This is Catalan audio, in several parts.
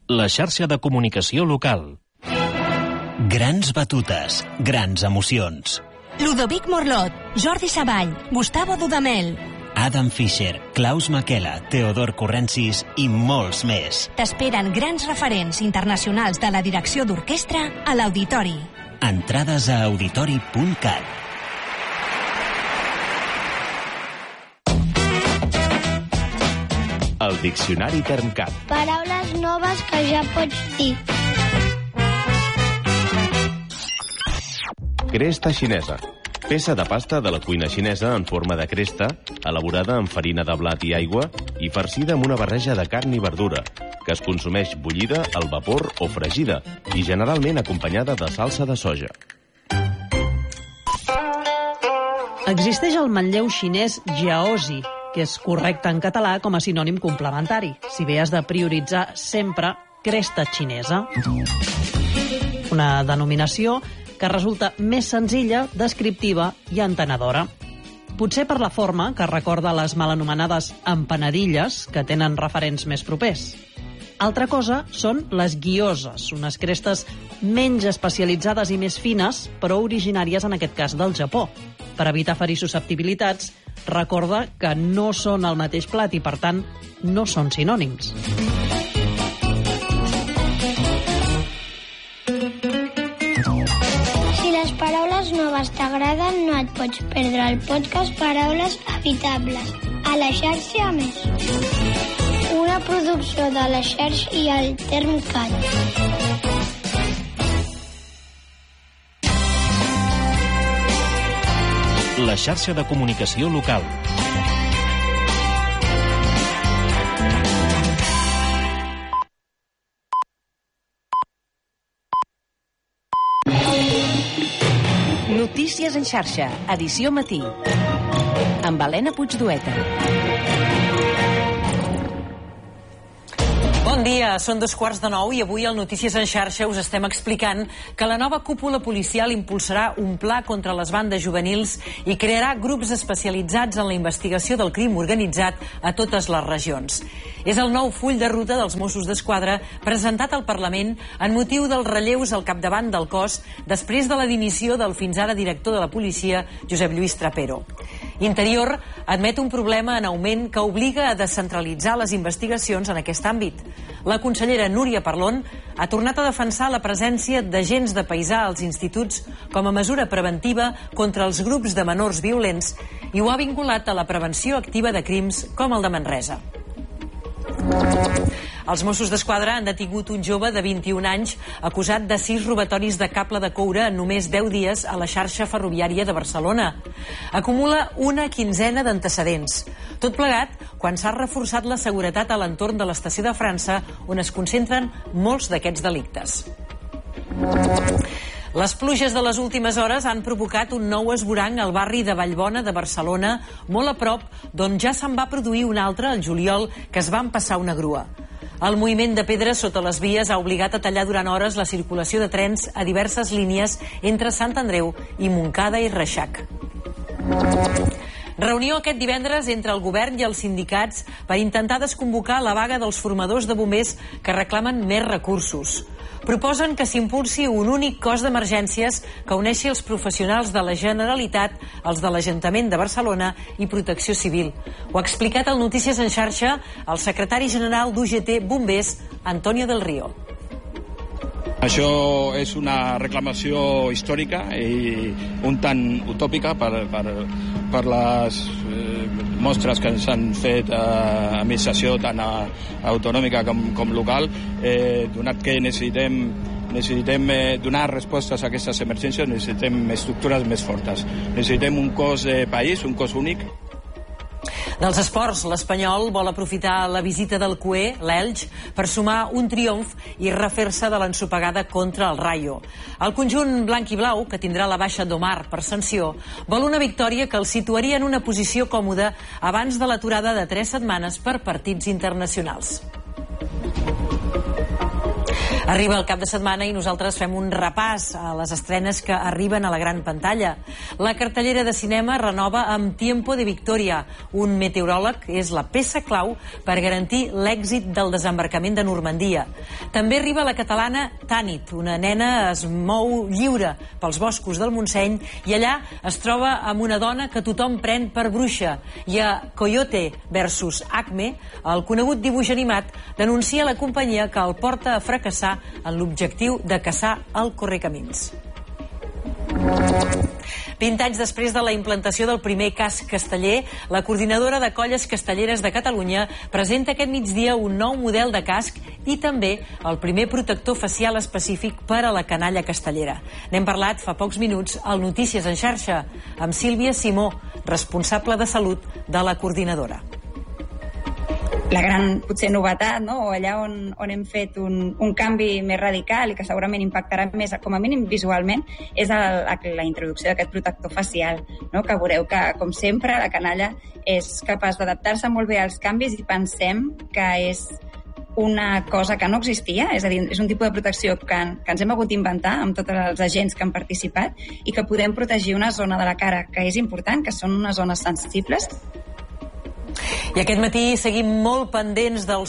la xarxa de comunicació local. Grans batutes, grans emocions. Ludovic Morlot, Jordi Savall, Gustavo Dudamel, Adam Fischer, Klaus Makela, Teodor Corrensis i molts més. T'esperen grans referents internacionals de la direcció d'orquestra a l'Auditori. Entrades a auditori.cat. El Diccionari Termcat. Paraules noves que ja pots dir. Cresta xinesa. Peça de pasta de la cuina xinesa en forma de cresta, elaborada amb farina de blat i aigua i farcida amb una barreja de carn i verdura, que es consumeix bullida, al vapor o fregida i generalment acompanyada de salsa de soja. Existeix el manlleu xinès jiaozi, que és correcte en català com a sinònim complementari, si bé has de prioritzar sempre cresta xinesa. Una denominació que resulta més senzilla, descriptiva i entenedora. Potser per la forma, que recorda les mal anomenades empanadilles, que tenen referents més propers. Altra cosa són les guioses, unes crestes menys especialitzades i més fines, però originàries en aquest cas del Japó. Per evitar ferir susceptibilitats, recorda que no són el mateix plat i, per tant, no són sinònims. Paraules noves t'agraden, no et pots perdre el podcast Paraules Evitables a la xarxa Més. Una producció de la xarxa i el Termcat. La xarxa de comunicació local. Notícies en xarxa, edició matí. Amb Helena Puigdueta. Bon dia, són 8:45 i avui al Notícies en xarxa us estem explicant que la nova cúpula policial impulsarà un pla contra les bandes juvenils i crearà grups especialitzats en la investigació del crim organitzat a totes les regions. És el nou full de ruta dels Mossos d'Esquadra presentat al Parlament en motiu dels relleus al capdavant del cos després de la dimissió del fins ara director de la policia, Josep Lluís Trapero. Interior admet un problema en augment que obliga a descentralitzar les investigacions en aquest àmbit. La consellera Núria Parlon ha tornat a defensar la presència d'agents de paisà als instituts com a mesura preventiva contra els grups de menors violents i ho ha vinculat a la prevenció activa de crims com el de Manresa. Els Mossos d'Esquadra han detingut un jove de 21 anys acusat de 6 robatoris de cable de coure en només 10 dies a la xarxa ferroviària de Barcelona. Acumula una quinzena d'antecedents. Tot plegat quan s'ha reforçat la seguretat a l'entorn de l'estació de França, on es concentren molts d'aquests delictes. Les pluges de les últimes hores han provocat un nou esvoranc al barri de Vallbona de Barcelona, molt a prop d'on ja se'n va produir un altre al juliol que es va empassar una grua. El moviment de pedres sota les vies ha obligat a tallar durant hores la circulació de trens a diverses línies entre Sant Andreu i Montcada i Reixac. Reunió aquest divendres entre el govern i els sindicats per intentar desconvocar la vaga dels formadors de bombers que reclamen més recursos. Proposen que s'impulsi un únic cos d'emergències que uneixi els professionals de la Generalitat, els de l'Ajuntament de Barcelona i Protecció Civil. Ho ha explicat al Notícies en xarxa el secretari general d'UGT Bombers, Antonio del Río. Això és una reclamació històrica i un tant utòpica per les mostres que s'han fet a administració tant autonòmica com local, donat que necessitem donar respostes a aquestes emergències, necessitem estructures més fortes. Necessitem un cos de país, un cos únic. Dels esports, l'Espanyol vol aprofitar la visita del Cué, l'Elx, per sumar un triomf i refer-se de l'ensopegada contra el Rayo. El conjunt blanc i blau, que tindrà la baixa d'Omar per sanció, vol una victòria que el situaria en una posició còmoda abans de l'aturada de 3 setmanes per partits internacionals. Arriba el cap de setmana i nosaltres fem un repàs a les estrenes que arriben a la gran pantalla. La cartellera de cinema renova amb Tiempo de Victoria. Un meteoròleg és la peça clau per garantir l'èxit del desembarcament de Normandia. També arriba la catalana Tanit. Una nena es mou lliure pels boscos del Montseny i allà es troba amb una dona que tothom pren per bruixa. I a Coyote versus Acme, el conegut dibuix animat denuncia la companyia que el porta a fracassar en l'objectiu de caçar el correcamins. 20 anys després de la implantació del primer casc casteller, la Coordinadora de Colles Castelleres de Catalunya presenta aquest migdia un nou model de casc i també el primer protector facial específic per a la canalla castellera. N'hem parlat fa pocs minuts al Notícies en xarxa amb Sílvia Simó, responsable de salut de la Coordinadora. La gran, potser, novetat, no? O allà on hem fet un canvi més radical i que segurament impactarà més, com a mínim visualment, és la introducció d'aquest protector facial, no? Que veureu que, com sempre, la canalla és capaç d'adaptar-se molt bé als canvis i pensem que és una cosa que no existia, és a dir, és un tipus de protecció que ens hem hagut d'inventar amb tots els agents que han participat i que podem protegir una zona de la cara que és important, que són unes zones sensibles. I aquest matí seguim molt pendents del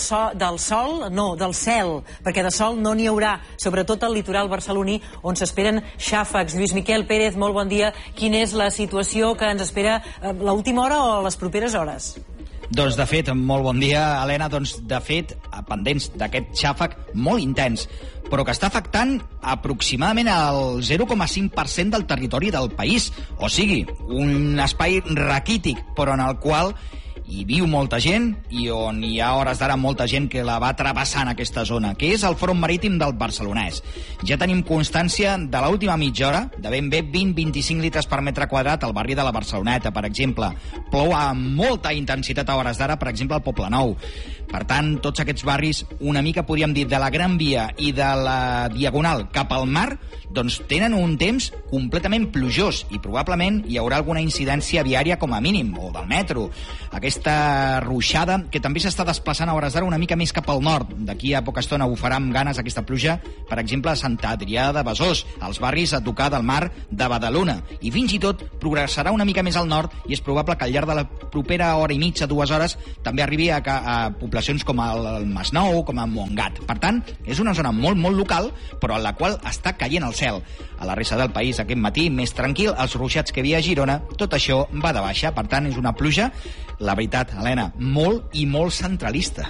cel, perquè de sol no n'hi haurà, sobretot al litoral barceloní, on s'esperen xàfecs. Lluís Miquel Pérez, molt bon dia. Quina és la situació que ens espera l'última hora o les properes hores? Doncs, de fet, molt bon dia, Helena. Doncs, de fet, pendents d'aquest xàfec molt intens, però que està afectant aproximadament el 0,5% del territori del país. O sigui, un espai raquític, però en el qual hi viu molta gent i on hi ha hores d'ara molta gent que la va travessant aquesta zona, que és el front marítim del Barcelonès. Ja tenim constància de l'última mitja hora de ben bé 20-25 litres per metre quadrat al barri de la Barceloneta, per exemple. Plou amb molta intensitat a hores d'ara, per exemple, al Poblenou. Per tant, tots aquests barris, una mica podríem dir de la Gran Via i de la Diagonal cap al mar, doncs tenen un temps completament plujós i probablement hi haurà alguna incidència viària com a mínim, o del metro. Aquesta ruixada, que també s'està desplaçant a hores d'ara una mica més cap al nord. D'aquí a poca estona bufarà amb ganes aquesta pluja, per exemple, a Sant Adrià de Besòs, als barris a tocar del mar de Badalona. I fins i tot progressarà una mica més al nord i és probable que al llarg de la propera hora i mitja, 2 hores, també arribi a poblacions com el Masnou, com a Montgat. Per tant, és una zona molt, molt local, però en la qual està caient el cel. A la resta del país, aquest matí, més tranquil, els ruixats que hi havia a Girona, tot això va de baixa. Per tant, és una pluja, la veritat, Helena, molt i molt centralista.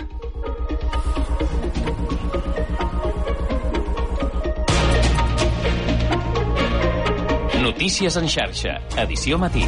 Notícies en xarxa, edició matí.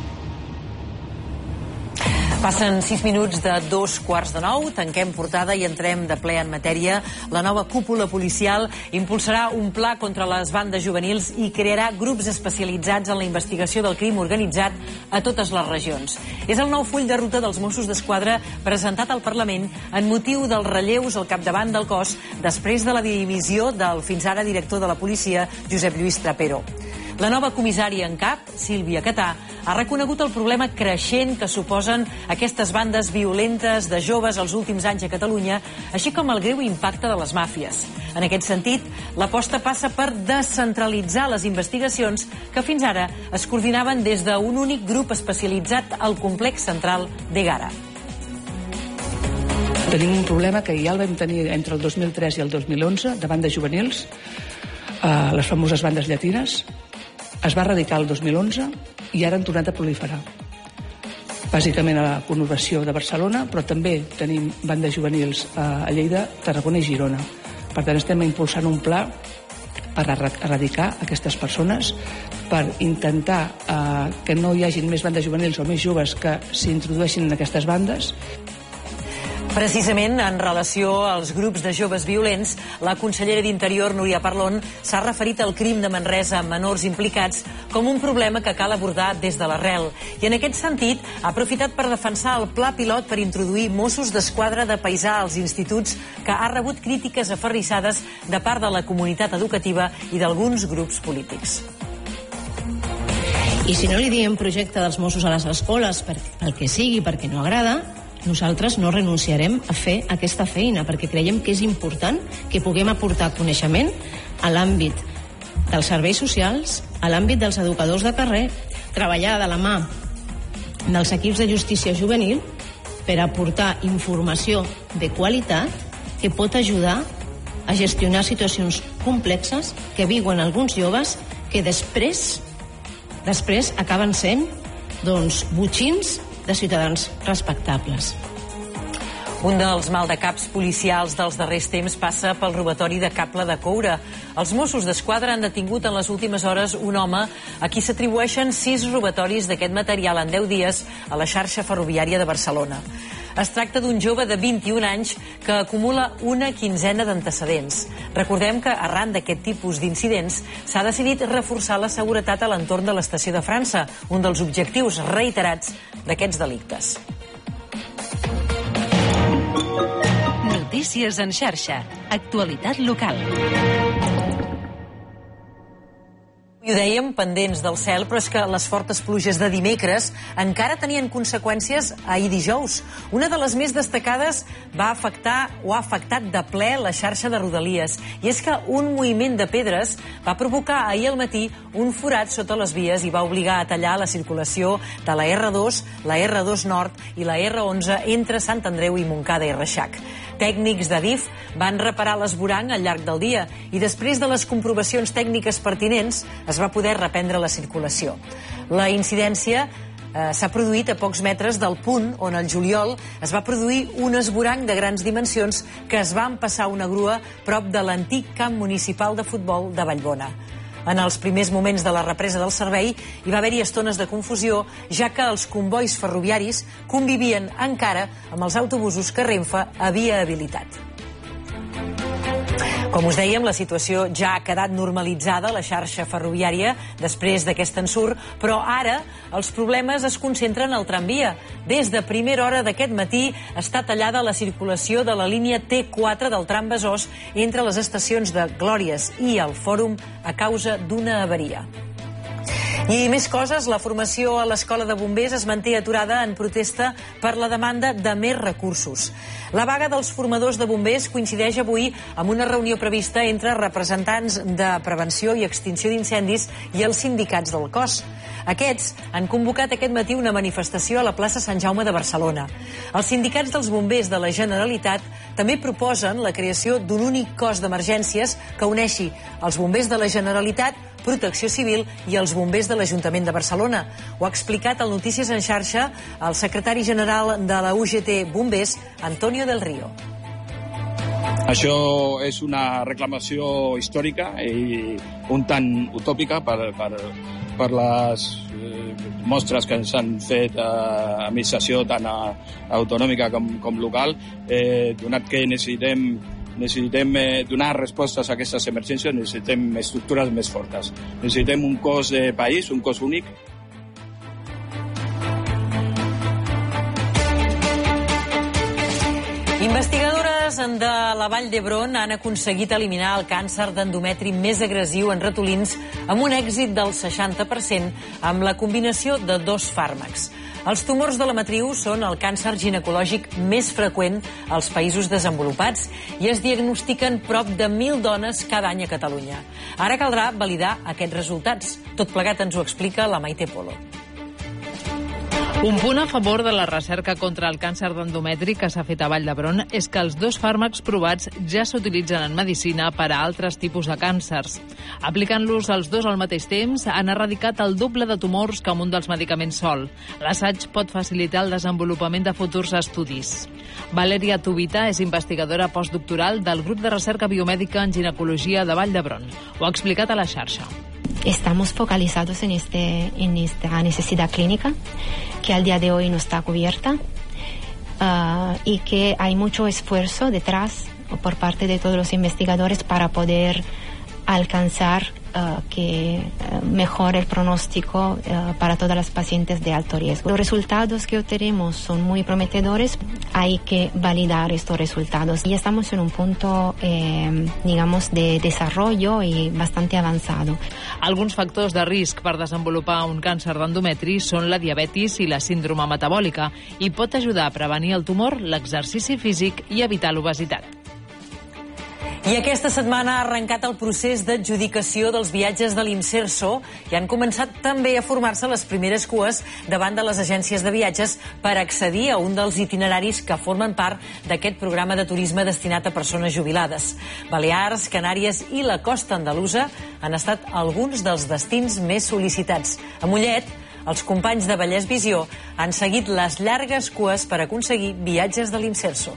Passen 6 minuts de 8:45, tanquem portada i entrem de ple en matèria. La nova cúpula policial impulsarà un pla contra les bandes juvenils i crearà grups especialitzats en la investigació del crim organitzat a totes les regions. És el nou full de ruta dels Mossos d'Esquadra presentat al Parlament en motiu dels relleus al capdavant del cos després de la dimissió del fins ara director de la policia, Josep Lluís Trapero. La nova comissària en cap, Sílvia Catà, ha reconegut el problema creixent que suposen aquestes bandes violentes de joves els últims anys a Catalunya, així com el greu impacte de les màfies. En aquest sentit, l'aposta passa per descentralitzar les investigacions que fins ara es coordinaven des d'un únic grup especialitzat al complex central d'Egara. Tenim un problema que ja el vam tenir entre el 2003 i el 2011, de bandes juvenils, les famoses bandes llatines. Es va erradicar el 2011 i ara han tornat a proliferar. Bàsicament a la conurbació de Barcelona, però també tenim bandes juvenils a Lleida, Tarragona i Girona. Per tant, estem impulsant un pla per erradicar aquestes persones, per intentar que no hi hagin més bandes juvenils o més joves que s'introdueixin en aquestes bandes. Precisament en relació als grups de joves violents, la consellera d'Interior, Núria Parlon, s'ha referit al crim de Manresa amb menors implicats com un problema que cal abordar des de l'arrel. I en aquest sentit ha aprofitat per defensar el pla pilot per introduir Mossos d'Esquadra de paisà als instituts, que ha rebut crítiques aferrissades de part de la comunitat educativa i d'alguns grups polítics. I si no li diem projecte dels Mossos a les escoles, pel que sigui, perquè no agrada, nosaltres no renunciarem a fer aquesta feina perquè creiem que és important que puguem aportar coneixement a l'àmbit dels serveis socials, a l'àmbit dels educadors de carrer, treballar de la mà dels equips de justícia juvenil per aportar informació de qualitat que pot ajudar a gestionar situacions complexes que viuen alguns joves que després acaben sent botxins de ciutadans respectables. Un dels maldecaps policials dels darrers temps passa pel robatori de cable de coure. Els Mossos d'Esquadra han detingut en les últimes hores un home a qui s'atribueixen 6 robatoris d'aquest material en 10 dies a la xarxa ferroviària de Barcelona. Es tracta d'un jove de 21 anys que acumula una quinzena d'antecedents. Recordem que arran d'aquest tipus d'incidents s'ha decidit reforçar la seguretat a l'entorn de l'estació de França, un dels objectius reiterats d'aquests delictes. Notícies en xarxa. Actualitat local. I ho dèiem, pendents del cel, però és que les fortes pluges de dimecres encara tenien conseqüències ahir dijous. Una de les més destacades ha afectat de ple la xarxa de Rodalies. I és que un moviment de pedres va provocar ahir al matí un forat sota les vies i va obligar a tallar la circulació de la R2, la R2 Nord i la R11 entre Sant Andreu i Montcada i Reixac. Tècnics d'Adif van reparar l'esvoranc al llarg del dia i després de les comprovacions tècniques pertinents es va poder reprendre la circulació. La incidència s'ha produït a pocs metres del punt on al juliol es va produir un esvoranc de grans dimensions que es va empassar una grua prop de l'antic camp municipal de futbol de Vallbona. En els primers moments de la represa del servei hi va haver-hi estones de confusió, ja que els combois ferroviaris convivien encara amb els autobusos que Renfe havia habilitat. Com us dèiem, la situació ja ha quedat normalitzada a la xarxa ferroviària després d'aquest ensurt, però ara els problemes es concentren al tramvia. Des de primera hora d'aquest matí està tallada la circulació de la línia T4 del tram Besòs entre les estacions de Glòries i el Fòrum a causa d'una avaria. I més coses, la formació a l'Escola de Bombers es manté aturada en protesta per la demanda de més recursos. La vaga dels formadors de bombers coincideix avui amb una reunió prevista entre representants de prevenció i extinció d'incendis i els sindicats del cos. Aquests han convocat aquest matí una manifestació a la plaça Sant Jaume de Barcelona. Els sindicats dels bombers de la Generalitat també proposen la creació d'un únic cos d'emergències que uneixi els bombers de la Generalitat, Protecció Civil i els bombers de l'Ajuntament de Barcelona. Ho ha explicat al Notícies en xarxa el secretari general de la UGT Bombers, Antonio del Río. Això és una reclamació històrica i un tant utòpica per les mostres que s'han fet a administració tant autonòmica com local, donat que necessitem donar respostes a aquestes emergències, necessitem estructures més fortes. Necessitem un cos de país, un cos únic. Investigadores de la Vall d'Hebron han aconseguit eliminar el càncer d'endometri més agressiu en ratolins amb un èxit del 60% amb la combinació de 2 fàrmacs. Els tumors de la matriu són el càncer ginecològic més freqüent als països desenvolupats i es diagnostiquen prop de 1.000 dones cada any a Catalunya. Ara caldrà validar aquests resultats. Tot plegat ens ho explica la Maite Polo. Un punt a favor de la recerca contra el càncer d'endometri que s'ha fet a Vall d'Hebron és que els 2 fàrmacs provats ja s'utilitzen en medicina per a altres tipus de càncers. Aplicant-los els 2 al mateix temps, han erradicat el doble de tumors que amb un dels medicaments sol. L'assaig pot facilitar el desenvolupament de futurs estudis. Valeria Tubita és investigadora postdoctoral del grup de recerca biomèdica en ginecologia de Vall d'Hebron. Ho ha explicat a la xarxa. Estamos focalizados en esta necesidad clínica que al día de hoy no está cubierta y que hay mucho esfuerzo detrás por parte de todos los investigadores para poder alcanzar que mejore el pronóstico para todas las pacientes de alto riesgo. Los resultados que obtenemos son muy prometedores, hay que validar estos resultados. Ya estamos en un punto, digamos, de desarrollo y bastante avanzado. Alguns factors de risc per desenvolupar un càncer d'endometri són la diabetis i la síndrome metabòlica i pot ajudar a prevenir el tumor, l'exercici físic i evitar l'obesitat. I aquesta setmana ha arrencat el procés d'adjudicació dels viatges de l'Imserso i han començat també a formar-se les primeres cues davant de les agències de viatges per accedir a un dels itineraris que formen part d'aquest programa de turisme destinat a persones jubilades. Balears, Canàries i la costa andalusa han estat alguns dels destins més sol·licitats. A Mollet, els companys de Vallès Visió han seguit les llargues cues per aconseguir viatges de l'Imserso.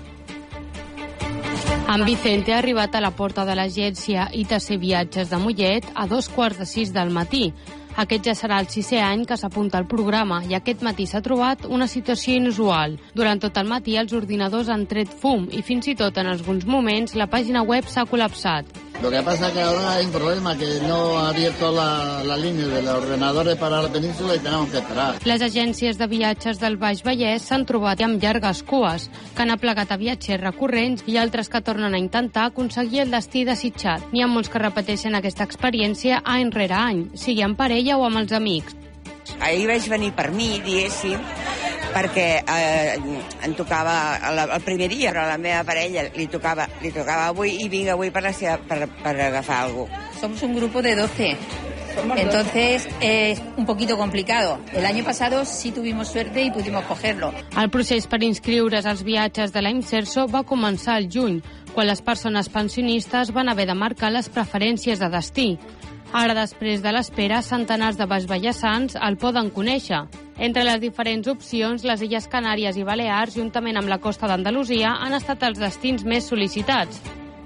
En Vicente ha arribat a la porta de l'agència ITC Viatges de Mollet a 5:15 del matí. Aquest ja serà el 6è any que s'apunta al programa i aquest matí s'ha trobat una situació inusual. Durant tot el matí els ordinadors han tret fum i fins i tot en alguns moments la pàgina web s'ha col·lapsat. Lo que pasa es que ahora hay un problema, que no ha abierto la línea de los ordenadores para la península y tenemos que esperar. Les agències de viatges del Baix Vallès s'han trobat amb llargues cues, que han aplegat a viatgers recurrents i altres que tornen a intentar aconseguir el destí desitjat. N'hi ha molts que repeteixen aquesta experiència any rere any, sigui en parella o amb els amics. Ahir vaig venir per mi, diguéssim, perquè em tocava el primer dia, però a la meva parella li tocava avui i vinc avui per agafar alguna cosa. Somos un grupo de 12, entonces es un poquito complicado. El año pasado sí tuvimos suerte y pudimos cogerlo. El procés per inscriure's als viatges de la Imserso va començar al juny, quan les persones pensionistes van haver de marcar les preferències de destí. Ara, després de l'espera, centenars de baixvallesans el poden conèixer. Entre les diferents opcions, les Illes Canàries i Balears, juntament amb la costa d'Andalusia, han estat els destins més sol·licitats.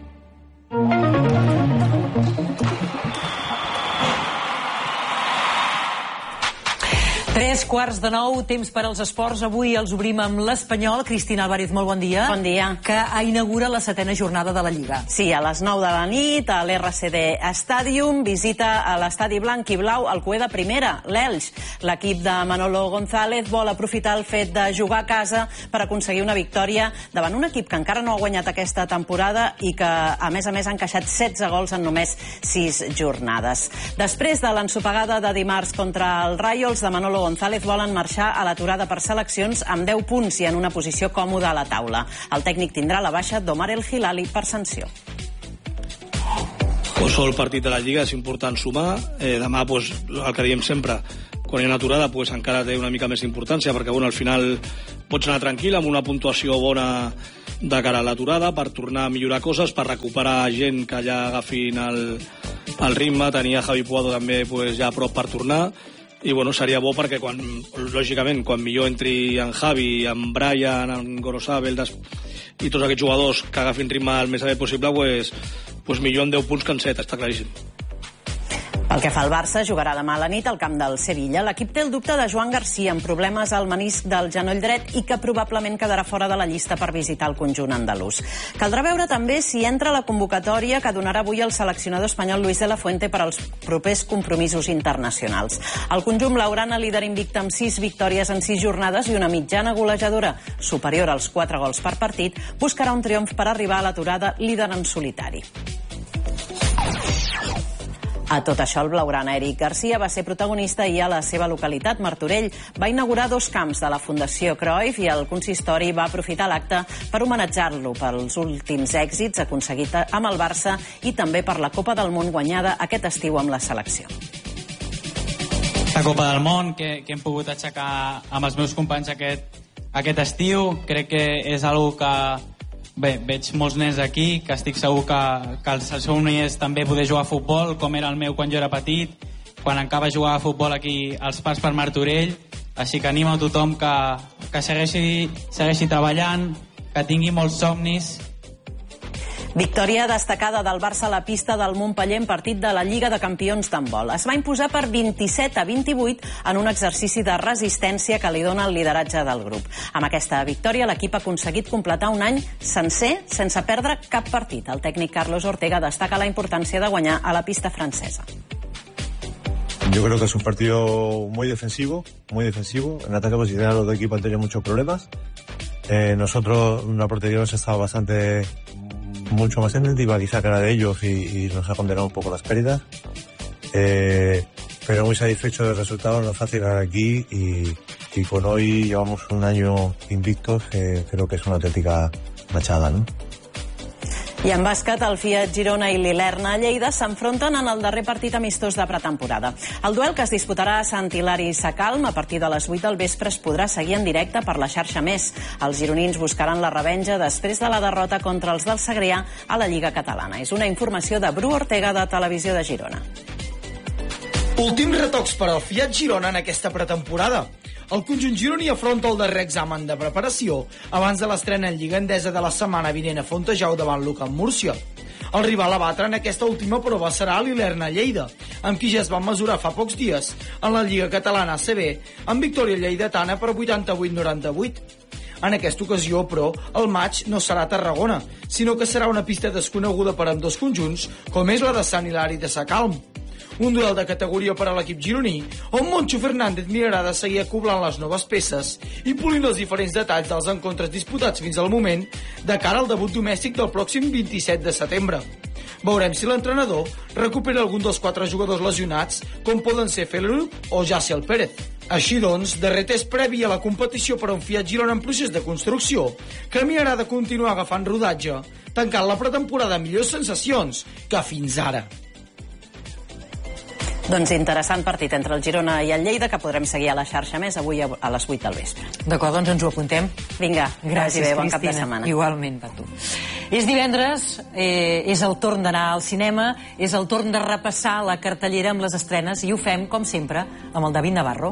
8:45, temps per als esports. Avui els obrim amb l'Espanyol. Cristina Álvarez, molt bon dia. Bon dia. Que inaugura la 7a jornada de la Lliga. Sí, a les 9 de la nit, a l'RCD Stadium, visita a l'estadi blanc i blau el cué de primera, l'Elx. L'equip de Manolo González vol aprofitar el fet de jugar a casa per aconseguir una victòria davant un equip que encara no ha guanyat aquesta temporada i que, a més, ha encaixat 16 gols en només 6 jornades. Després de l'ensopegada de dimarts contra el Rayo, els de Manolo González volen marxar a l'aturada per seleccions amb 10 punts i en una posició còmoda a la taula. El tècnic tindrà la baixa d'Omar El Hilali per sanció. Qualsevol partit de la Lliga és important sumar. Demà, el que diem sempre, quan hi ha una aturada encara té una mica més d'importància, perquè al final pots anar tranquil amb una puntuació bona de cara a l'aturada per tornar a millorar coses, per recuperar gent que ja agafin el ritme. Tenia Javi Puado també ja a prop per tornar. I seria bo perquè lògicament quan millor entri en Javi, en Brian, en Gorosabel i tots aquests jugadors que agafin ritme el més aviat possible, millor en 10 punts que en 7, està claríssim. Pel que fa al Barça, jugarà demà a la nit al camp del Sevilla. L'equip té el dubte de Joan Garcia amb problemes al menisc del genoll dret i que probablement quedarà fora de la llista per visitar el conjunt andalús. Caldrà veure també si entra la convocatòria que donarà avui el seleccionador espanyol Luis de la Fuente per als propers compromisos internacionals. El conjunt blaugrana, líder invicte amb 6 victòries en 6 jornades i una mitjana golejadora superior als 4 gols per partit, buscarà un triomf per arribar a l'aturada líder en solitari. A tot això, el blaugrana Eric Garcia va ser protagonista ahir a la seva localitat, Martorell. Va inaugurar 2 camps de la Fundació Cruyff i el consistori va aprofitar l'acte per homenatjar-lo pels últims èxits aconseguits amb el Barça i també per la Copa del Món guanyada aquest estiu amb la selecció. La Copa del Món que hem pogut aixecar amb els meus companys aquest estiu, crec que és una que... Bé, veig molts nens aquí, que estic segur que el seu somni és també poder jugar a futbol, com era el meu quan jo era petit, quan encara jugava a futbol aquí als Parcs per Martorell, així que animo a tothom que segueixi treballant, que tingui molts somnis. Victòria destacada del Barça a la pista del Montpeller en partit de la Lliga de Campions d'handbol. Es va imposar per 27-28 en un exercici de resistència que li dona el lideratge del grup. Amb aquesta victòria, l'equip ha aconseguit completar un any sencer sense perdre cap partit. El tècnic Carlos Ortega destaca la importància de guanyar a la pista francesa. Yo creo que es un partido muy defensivo. En ataque posicional los dos equipos han tenido muchos problemas. Nosotros, la portería nos ha estado mucho más atenta, quizá que la de ellos, y nos ha condenado un poco las pérdidas. Pero muy satisfecho del resultado, no es fácil ganar aquí, y con hoy llevamos un año invictos, creo que es una auténtica machada, ¿no? I en bàsquet, el Fiat Girona i l'Ilerna Lleida s'enfronten en el darrer partit amistós de pretemporada. El duel, que es disputarà a Sant Hilari Sacalm a partir de les 8 del vespre, es podrà seguir en directe per la xarxa Més. Els gironins buscaran la revenja després de la derrota contra els del Segrià a la Lliga Catalana. És una informació de Bru Ortega, de Televisió de Girona. Últims retocs per al Fiat Girona en aquesta pretemporada. El conjunt gironí afronta el darrer examen de preparació abans de l'estrena en Lliga Endesa de la setmana vinent a Fontejau davant l'Ucamp Múrcia. El rival a batre en aquesta última prova serà l'Ilerna Lleida, amb qui ja es va mesurar fa pocs dies en la Lliga Catalana ACB, amb victòria lleidatana per 88-98. En aquesta ocasió, però, el match no serà a Tarragona, sinó que serà una pista desconeguda per ambdós conjunts, com és la de Sant Hilari de Sacalm. Un duel de categoria per a l'equip gironí, on Moncho Fernández mirarà de seguir acoblant les noves peces i polint els diferents detalls dels encontres disputats fins al moment de cara al debut domèstic del pròxim 27 de setembre. Veurem si l'entrenador recupera algun dels 4 jugadors lesionats, com poden ser Felerup o Jaciel Pérez. Així doncs, darrer test previ a la competició per a un Fiat Girona en procés de construcció, que mirarà de continuar agafant rodatge, tancant la pretemporada amb millors sensacions que fins ara. Doncs interessant partit entre el Girona i el Lleida, que podrem seguir a la xarxa Més avui a les 8 del vespre. D'acord, doncs ens ho apuntem. Vinga, gràcies, bé, bon cap de Cristina. setmana. Igualment, per tu. És divendres, és el torn d'anar al cinema, és el torn de repassar la cartellera amb les estrenes, i ho fem, com sempre, amb el David Navarro.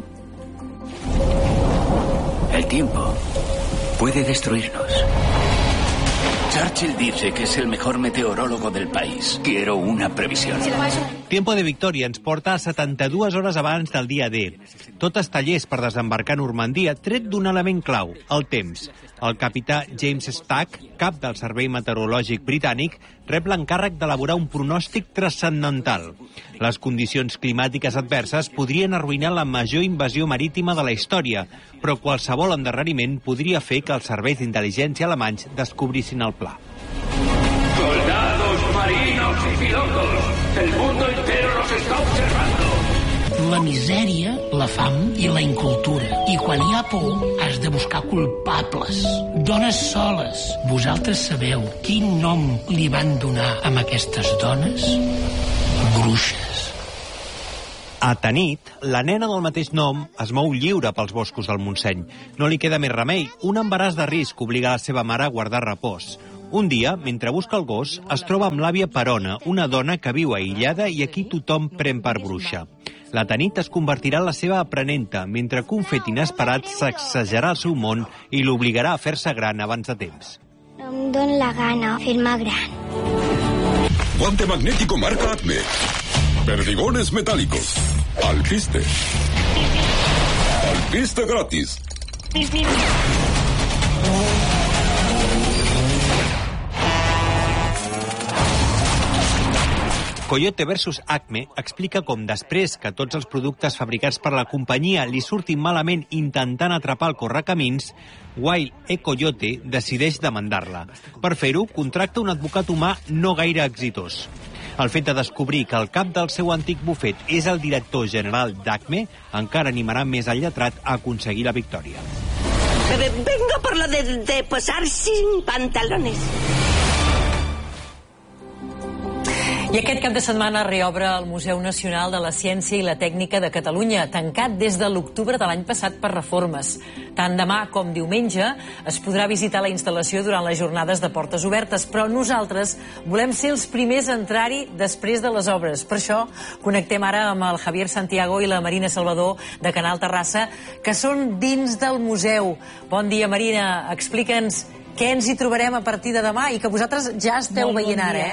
El tiempo puede destruirnos. Churchill dice que es el mejor meteorólogo del país. Quiero una previsión. Tiempo de Victòria ens porta a 72 hores abans del dia D. Tot està llest per desembarcar a Normandia, tret d'un element clau, el temps. El capità James Stack, cap del Servei Meteorològic Britànic, rep l'encàrrec d'elaborar un pronòstic transcendental. Les condicions climàtiques adverses podrien arruïnar la major invasió marítima de la història, però qualsevol endarreriment podria fer que els serveis d'intel·ligència alemanys descobrissin el pla. Soldados, marinos y pilotos, el mundo entero nos está observando. La misèria, la fam i la incultura. I quan hi ha por, has de buscar culpables. Dones soles. Vosaltres sabeu quin nom li van donar a aquestes dones? Bruixes. A Tanit, la nena del mateix nom es mou lliure pels boscos del Montseny. No li queda més remei. Un embaràs de risc obliga la seva mare a guardar repòs. Un dia, mentre busca el gos, es troba amb l'àvia Perona, una dona que viu aïllada i a qui tothom pren per bruixa. La Tanit es convertirà en la seva aprenenta, mentre que un fet inesperat sacsejarà el seu món i l'obligarà a fer-se gran abans de temps. No em dóna la gana fer-me gran. Guante magnético marca Acme. Perdigones metálicos. Alpiste. Alpiste gratis. Coyote vs Acme explica com després que tots els productes fabricats per la companyia li surtin malament intentant atrapar el correcamins, Wild E. Coyote decideix demandar-la. Per fer-ho, contracta un advocat humà no gaire exitós. El fet de descobrir que el cap del seu antic bufet és el director general d'Acme encara animarà més al lletrat a aconseguir la victòria. Vengo por lo de posar sin pantalones. I aquest cap de setmana reobre el Museu Nacional de la Ciència i la Tècnica de Catalunya, tancat des de l'octubre de l'any passat per reformes. Tant demà com diumenge es podrà visitar la instal·lació durant les jornades de portes obertes, però nosaltres volem ser els primers a entrar-hi després de les obres. Per això connectem ara amb el Javier Santiago i la Marina Salvador de Canal Terrassa, que són dins del museu. Bon dia, Marina. Explica'ns què ens hi trobarem a partir de demà i que vosaltres ja esteu veient ara,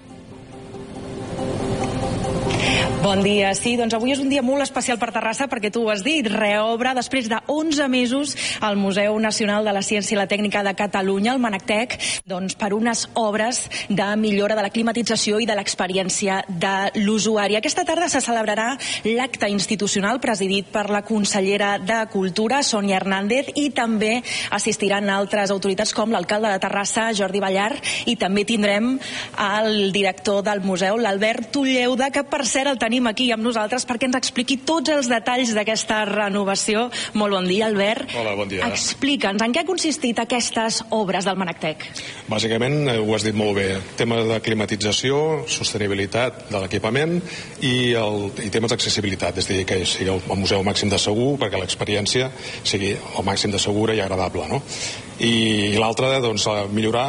Bon dia. Sí, doncs avui és un dia molt especial per Terrassa perquè tu ho has dit, reobre després de 11 mesos al Museu Nacional de la Ciència i la Tècnica de Catalunya, el MANACTEC, doncs per unes obres de millora de la climatització i de l'experiència de l'usuari. Aquesta tarda se celebrarà l'acte institucional presidit per la consellera de Cultura, Sònia Hernández, i també assistiran altres autoritats com l'alcalde de Terrassa, Jordi Ballar, i també tindrem el director del museu, l'Albert Tulleuda, que per cert el tenim aquí amb nosaltres perquè ens expliqui tots els detalls d'aquesta renovació. Molt bon dia, Albert. Hola, bon dia. Explica'ns, en què ha consistit aquestes obres del MANACTEC? Bàsicament, ho has dit molt bé, temes de climatització, sostenibilitat de l'equipament i temes d'accessibilitat, és a dir, que sigui el museu màxim de segur perquè l'experiència sigui el màxim de segura i agradable, no? I l'altre, doncs, millorar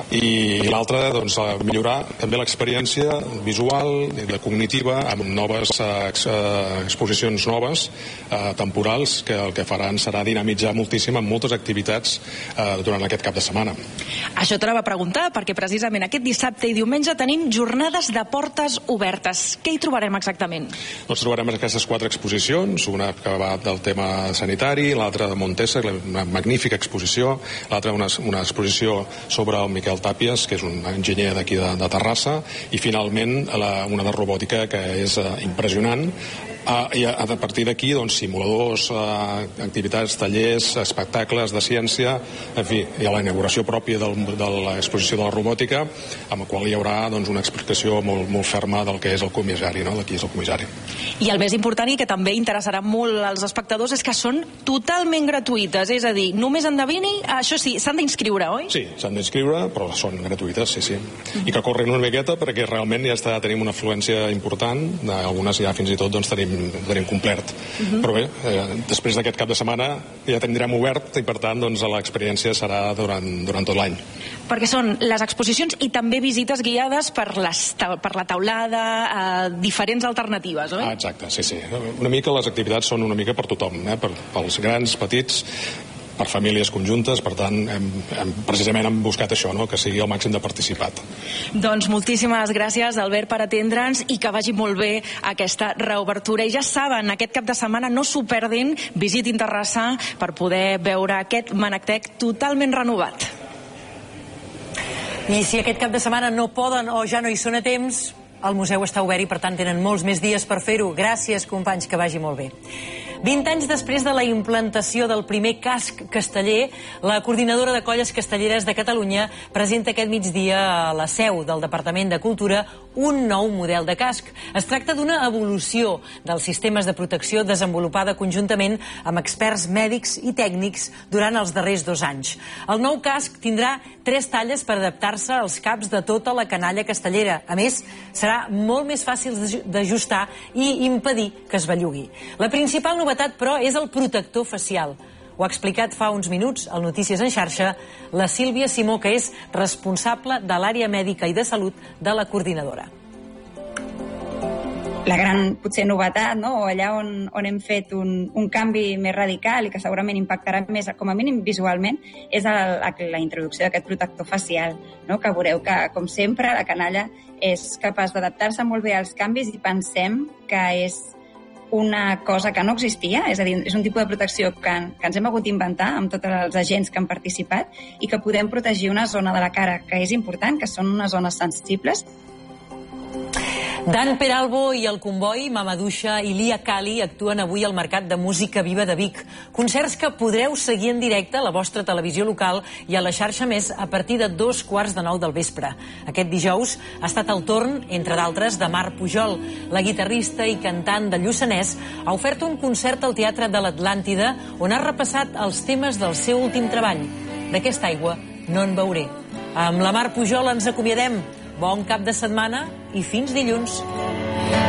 també l'experiència visual i cognitiva amb noves exposicions noves, temporals, que el que faran serà dinamitzar moltíssim amb moltes activitats durant aquest cap de setmana. Això t'anava a preguntar, perquè precisament aquest dissabte i diumenge tenim jornades de portes obertes. Què hi trobarem exactament? Doncs trobarem aquestes 4 exposicions, una que va del tema sanitari, l'altra de Montesa, una magnífica exposició, l'altra una exposició sobre el Miquel Tàpies, que és un enginyer d'aquí de Terrassa, i finalment una de robòtica que és impressionant. I a partir d'aquí, doncs, simuladors, activitats, tallers, espectacles de ciència, en fi, hi ha la inauguració pròpia de l'exposició de la robòtica, amb la qual hi haurà, doncs, una explicació molt ferma del que és el comissari, no?, de qui és el comissari. I el més important, i que també interessarà molt als espectadors, és que són totalment gratuïtes, és a dir, només endevini, això sí, s'han d'inscriure, oi? Sí, s'han d'inscriure, però són gratuïtes, sí. I que corren una miqueta perquè realment ja tenim una afluència important, algunes ja fins i tot doncs tenim complert. Però bé, després d'aquest cap de setmana ja tindrem obert i per tant doncs l'experiència serà durant tot l'any. Perquè són les exposicions i també visites guiades per la taulada, diferents alternatives, oi? Exacte, sí. Una mica les activitats són una mica per tothom, pels grans, petits, per famílies conjuntes, per tant precisament hem buscat això, no?, que sigui el màxim de participat. Doncs moltíssimes gràcies, Albert, per atendre'ns i que vagi molt bé aquesta reobertura. I ja saben, aquest cap de setmana no s'ho perdin, visitin Terrassa per poder veure aquest MANACTEC totalment renovat. I si aquest cap de setmana no poden o ja no hi són a temps, el museu està obert i per tant tenen molts més dies per fer-ho. Gràcies, companys, que vagi molt bé. 20 anys després de la implantació del primer casc casteller, la Coordinadora de Colles Castelleres de Catalunya presenta aquest migdia a la seu del Departament de Cultura un nou model de casc. Es tracta d'una evolució dels sistemes de protecció desenvolupada conjuntament amb experts mèdics i tècnics durant els darrers 2 anys. El nou casc tindrà 3 talles per adaptar-se als caps de tota la canalla castellera. A més, serà molt més fàcil d'ajustar i impedir que es bellugui. La principal novetat, però, és el protector facial. Ho ha explicat fa uns minuts al Notícies en Xarxa la Sílvia Simó, que és responsable de l'àrea mèdica i de salut de la coordinadora. La gran, potser, novetat, no?, o allà on hem fet un canvi més radical i que segurament impactarà més, com a mínim visualment, és la introducció d'aquest protector facial, no?, que veureu que, com sempre, la canalla és capaç d'adaptar-se molt bé als canvis i pensem que és una cosa que no existia, és a dir, és un tipus de protecció que ens hem hagut d'inventar amb tots els agents que han participat i que podem protegir una zona de la cara que és important, que són unes zones sensibles. Dan Peralbo i el comboi Mamaduixa i Lia Kali actuen avui al Mercat de Música Viva de Vic. Concerts que podreu seguir en directe a la vostra televisió local i a la xarxa Més a partir de 8:45 del vespre. Aquest dijous ha estat el torn, entre d'altres, de Mar Pujol. La guitarrista i cantant de Lluçanès ha ofert un concert al Teatre de l'Atlàntida on ha repassat els temes del seu últim treball. D'aquesta aigua no en beuré. Amb la Mar Pujol ens acomiadem. Bon cap de setmana i fins dilluns.